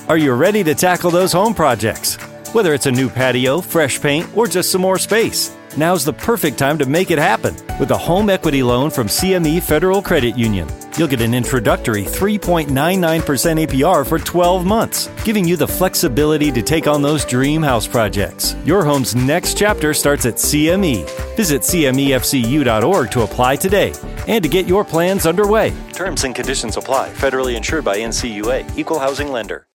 Are you ready to tackle those home projects? Whether it's a new patio, fresh paint, or just some more space, now's the perfect time to make it happen with a home equity loan from CME Federal Credit Union. You'll get an introductory 3.99% APR for 12 months, giving you the flexibility to take on those dream house projects. Your home's next chapter starts at CME. Visit CMEFCU.org to apply today and to get your plans underway. Terms and conditions apply. Federally insured by NCUA. Equal housing lender.